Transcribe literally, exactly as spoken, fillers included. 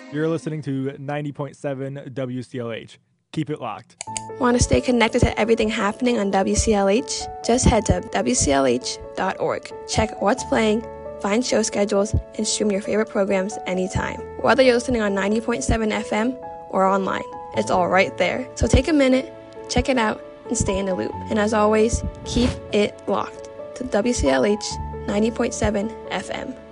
You're listening to ninety point seven W C L H. Keep it locked. Want to stay connected to everything happening on W C L H? Just head to W C L H dot org. Check what's playing, find show schedules, and stream your favorite programs anytime. Whether you're listening on ninety point seven F M or online, it's all right there. So take a minute, check it out, and stay in the loop. And as always, keep it locked to W C L H ninety point seven F M.